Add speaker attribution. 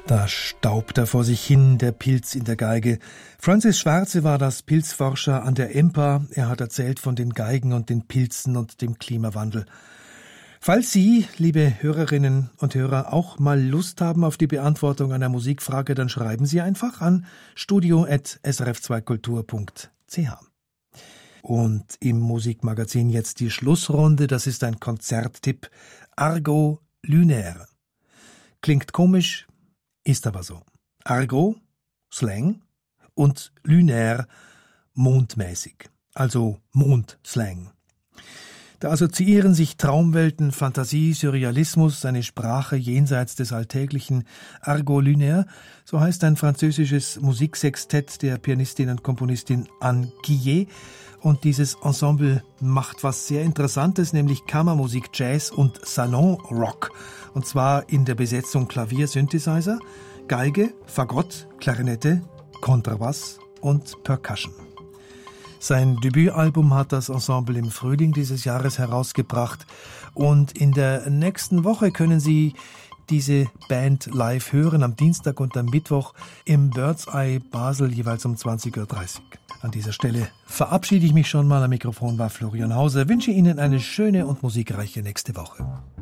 Speaker 1: Da staubt er vor sich hin, der Pilz in der Geige. Francis Schwarze war das Pilzforscher an der EMPA. Er hat erzählt von den Geigen und den Pilzen und dem Klimawandel. Falls Sie, liebe Hörerinnen und Hörer, auch mal Lust haben auf die Beantwortung einer Musikfrage, dann schreiben Sie einfach an studio@srf2kultur.ch. Und im Musikmagazin jetzt die Schlussrunde, das ist ein Konzerttipp. Argot Lunaire. Klingt komisch, ist aber so. Argot, Slang, und Lunaire, mondmäßig, also Mondslang. Da assoziieren sich Traumwelten, Fantasie, Surrealismus, eine Sprache jenseits des Alltäglichen. Argot Lunaire, so heißt ein französisches Musiksextett der Pianistin und Komponistin Anne Guillet. Und dieses Ensemble macht was sehr Interessantes, nämlich Kammermusik, Jazz und Salon-Rock. Und zwar in der Besetzung Klavier, Synthesizer, Geige, Fagott, Klarinette, Kontrabass und Percussion. Sein Debütalbum hat das Ensemble im Frühling dieses Jahres herausgebracht. Und in der nächsten Woche können Sie diese Band live hören, am Dienstag und am Mittwoch im Bird's Eye Basel, jeweils um 20.30 Uhr. An dieser Stelle verabschiede ich mich schon mal. Am Mikrofon war Florian Hauser. Wünsche Ihnen eine schöne und musikreiche nächste Woche.